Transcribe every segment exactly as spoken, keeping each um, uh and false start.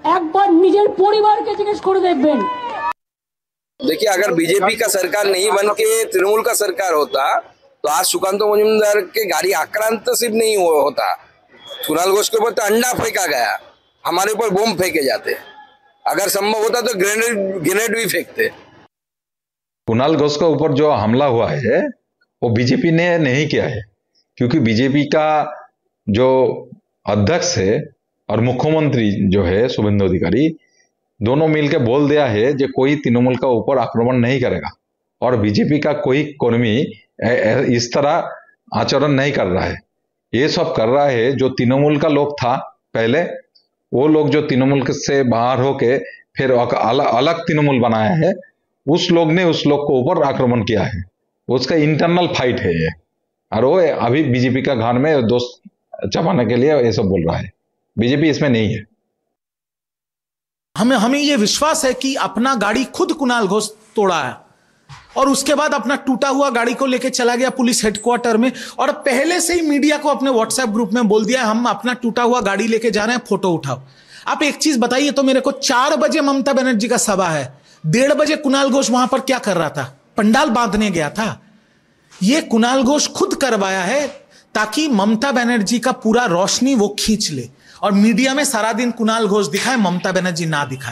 একবার নিজের পরিবারকে জিজ্ঞেস করে দেখবেন। देखिए, अगर बीजेपी का सरकार नहीं बन के तृणमूल का सरकार होता तो आज सुकांत मजूमदार के गाड़ी आक्रांत सिर्फ नहीं होता, कुणाल घोष के ऊपर तो अंडा फेंका गया, हमारे ऊपर बम फेंके जाते, अगर संभव होता तो ग्रेनेड ग्रेनेड भी फेंकते। कुणाल घोष के ऊपर जो हमला हुआ है वो बीजेपी ने नहीं किया है, क्योंकि बीजेपी का जो अध्यक्ष है और मुख्यमंत्री जो है शुभेंदु अधिकारी, दोनों मिलकर बोल दिया है जो कोई तृणमूल का ऊपर आक्रमण नहीं करेगा, और बीजेपी का कोई कर्मी इस तरह आचरण नहीं कर रहा है। ये सब कर रहा है जो तृणमूल का लोग था पहले, वो लोग जो तृणमूल से बाहर होके फिर अलग अलग तृणमूल बनाया है, उस लोग ने उस लोग को ऊपर आक्रमण किया है, उसका इंटरनल फाइट है ये, और वो अभी बीजेपी का घर में दोस्त चबाने के लिए ये सब बोल रहा है। बीजेपी इसमें नहीं है। हमें हमें ये विश्वास है कि अपना गाड़ी खुद कुणाल घोष तोड़ा है और उसके बाद अपना टूटा हुआ गाड़ी को लेके चला गया पुलिस हेडक्वार्टर में, और पहले से ही मीडिया को अपने व्हाट्सएप ग्रुप में बोल दिया हम अपना टूटा हुआ गाड़ी लेके जा रहे हैं, फोटो उठाओ। आप एक चीज बताइए तो मेरे को, चार बजे ममता बनर्जी का सभा है, डेढ़ बजे कुणाल घोष वहां पर क्या कर रहा था? पंडाल बांधने गया था। ये कुणाल घोष खुद करवाया है ताकि ममता बनर्जी का पूरा रोशनी वो खींच ले और मीडिया में सारा दिन कुणाल घोष दिखाए, ममता बनर्जी ना दिखाए।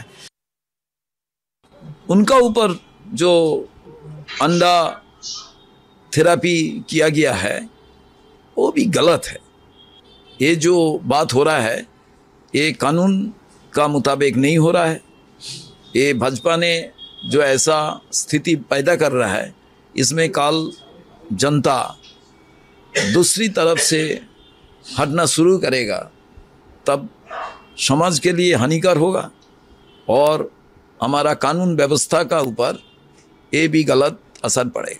उनका ऊपर जो अंडा थेरापी किया गया है वो भी गलत है। ये जो बात हो रहा है ये कानून का मुताबिक नहीं हो रहा है। ये भाजपा ने जो ऐसा स्थिति पैदा कर रहा है, इसमें काल जनता दूसरी तरफ से हटना शुरू करेगा, तब समाज के लिए हानिकर होगा और हमारा कानून व्यवस्था का ऊपर ये भी गलत असर पड़ेगा।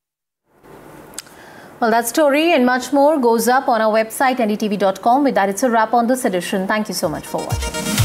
Well, that story and much more goes up on our website N D T V dot com. With that, it's a wrap on this edition. Thank you so much for watching.